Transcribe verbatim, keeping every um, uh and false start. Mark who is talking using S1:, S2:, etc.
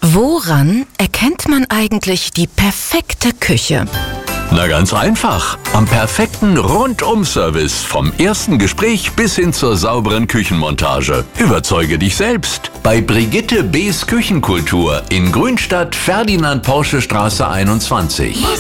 S1: Woran erkennt man eigentlich die perfekte Küche?
S2: Na ganz einfach. Am perfekten Rundum-Service. Vom ersten Gespräch bis hin zur sauberen Küchenmontage. Überzeuge dich selbst. Bei Brigitte B.'s Küchenkultur in Grünstadt, Ferdinand-Porsche-Straße einundzwanzig.